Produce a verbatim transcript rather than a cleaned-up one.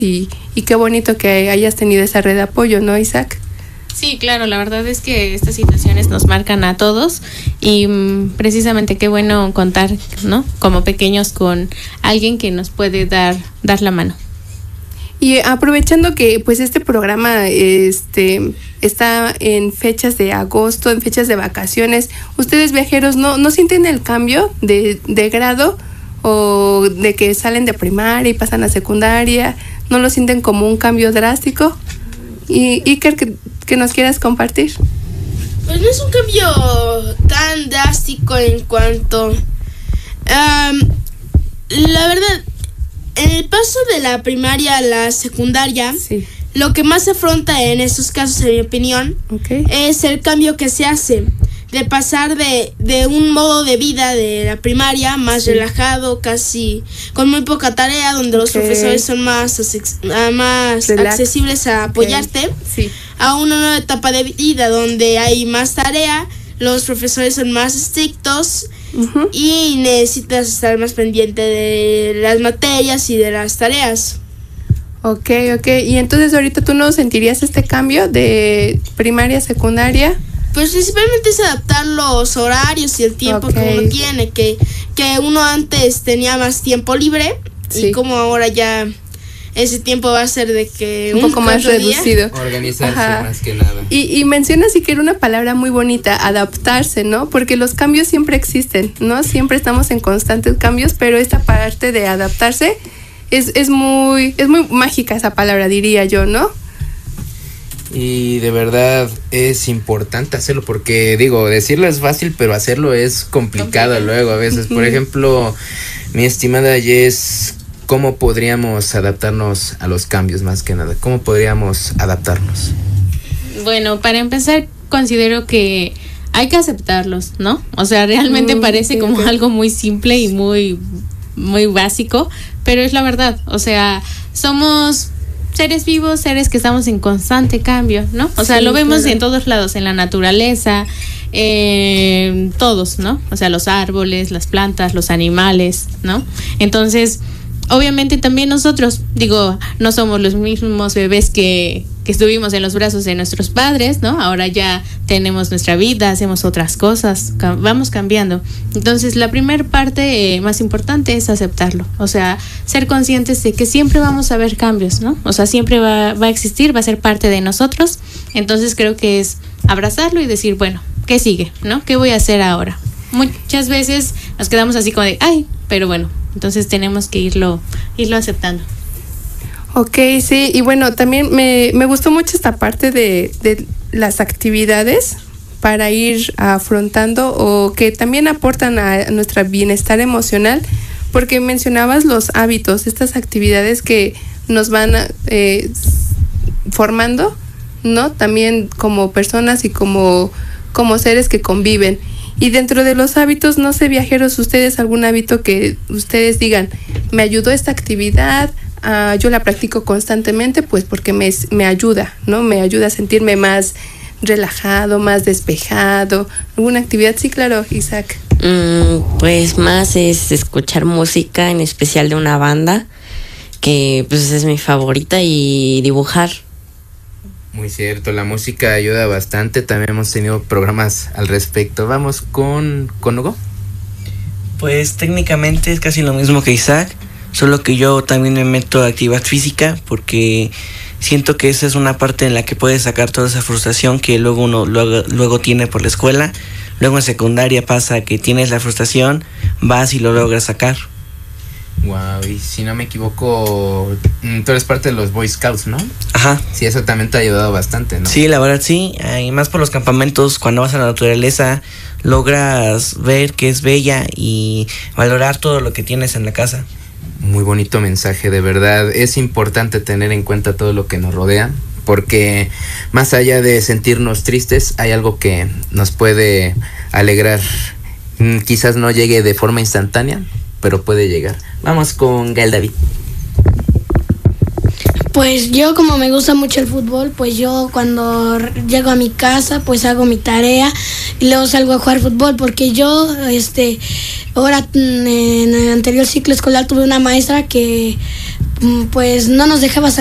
y, y qué bonito que hayas tenido esa red de apoyo, ¿no, Isaac? Sí, claro, la verdad es que estas situaciones nos marcan a todos y mmm, precisamente qué bueno contar, ¿no? Como pequeños con alguien que nos puede dar, dar la mano. Y aprovechando que pues este programa este está en fechas de agosto, en fechas de vacaciones, ¿ustedes viajeros no, no sienten el cambio de, de grado o de que salen de primaria y pasan a secundaria? ¿No lo sienten como un cambio drástico? Y Iker, que, que nos quieras compartir. Pues no es un cambio tan drástico en cuanto um, la verdad, en el paso de la primaria a la secundaria, sí, lo que más se afronta en estos casos, en mi opinión, okay, es el cambio que se hace de pasar de, de un modo de vida de la primaria más sí, relajado, casi con muy poca tarea, donde los okay, profesores son más, más accesibles a apoyarte, okay, sí, a una nueva etapa de vida donde hay más tarea, los profesores son más estrictos, uh-huh, y necesitas estar más pendiente de las materias y de las tareas. Ok, ok. Y entonces ahorita tú no sentirías este cambio de primaria a secundaria. Pues principalmente es adaptar los horarios y el tiempo okay, que uno tiene, que, que uno antes tenía más tiempo libre, sí, y como ahora ya ese tiempo va a ser de que un, un poco más reducido. Día. Organizarse, ajá, más que nada. Y, y mencionas sí que era una palabra muy bonita, adaptarse, ¿no? Porque los cambios siempre existen, ¿no? Siempre estamos en constantes cambios, pero esta parte de adaptarse es, es muy, es muy mágica esa palabra, diría yo, ¿no? Y de verdad es importante hacerlo porque, digo, decirlo es fácil, pero hacerlo es complicado luego a veces. Por ejemplo, mi estimada Jess, ¿cómo podríamos adaptarnos a los cambios más que nada? ¿Cómo podríamos adaptarnos? Bueno, para empezar, considero que hay que aceptarlos, ¿no? O sea, realmente mm, parece sí, como okay, algo muy simple y muy, muy básico, pero es la verdad. O sea, somos seres vivos, seres que estamos en constante cambio, ¿no? O sea, sí, lo vemos claro, en todos lados, en la naturaleza, eh, todos, ¿no? O sea, los árboles, las plantas, los animales, ¿no? Entonces, obviamente también nosotros, digo, no somos los mismos bebés que, que estuvimos en los brazos de nuestros padres, ¿no? Ahora ya tenemos nuestra vida, hacemos otras cosas, cam- vamos cambiando. Entonces, la primera parte eh, más importante es aceptarlo, o sea, ser conscientes de que siempre vamos a ver cambios, ¿no? O sea, siempre va, va a existir, va a ser parte de nosotros. Entonces, creo que es abrazarlo y decir, bueno, ¿qué sigue, no? ¿Qué voy a hacer ahora? Muchas veces nos quedamos así como de, ay, pero bueno, entonces tenemos que irlo, irlo aceptando. Ok, sí, y bueno, también me, me gustó mucho esta parte de, de las actividades para ir afrontando o que también aportan a nuestro bienestar emocional, porque mencionabas los hábitos, estas actividades que nos van eh, formando, ¿no? También como personas y como, como seres que conviven. Y dentro de los hábitos, no sé, viajeros, ustedes algún hábito que ustedes digan, me ayudó esta actividad, uh, yo la practico constantemente, pues porque me, me ayuda, ¿no? Me ayuda a sentirme más relajado, más despejado. ¿Alguna actividad? Sí, claro, Isaac. Mm, pues más es escuchar música, en especial de una banda, que pues es mi favorita, y dibujar. Muy cierto, la música ayuda bastante, también hemos tenido programas al respecto. Vamos con, con Hugo. Pues técnicamente es casi lo mismo que Isaac, solo que yo también me meto a actividad física porque siento que esa es una parte en la que puedes sacar toda esa frustración que luego uno luego, luego tiene por la escuela. Luego en secundaria pasa que tienes la frustración, vas y lo logras sacar. Wow, y si no me equivoco, tú eres parte de los Boy Scouts, ¿no? Ajá. Sí, eso también te ha ayudado bastante, ¿no? Sí, la verdad sí, y más por los campamentos, cuando vas a la naturaleza, logras ver que es bella y valorar todo lo que tienes en la casa. Muy bonito mensaje, de verdad. Es importante tener en cuenta todo lo que nos rodea, porque más allá de sentirnos tristes, hay algo que nos puede alegrar. Quizás no llegue de forma instantánea, pero puede llegar. Vamos con Gael David. Pues yo, como me gusta mucho el fútbol, pues yo cuando llego a mi casa pues hago mi tarea y luego salgo a jugar fútbol, porque yo este ahora en el anterior ciclo escolar tuve una maestra que pues no nos dejaba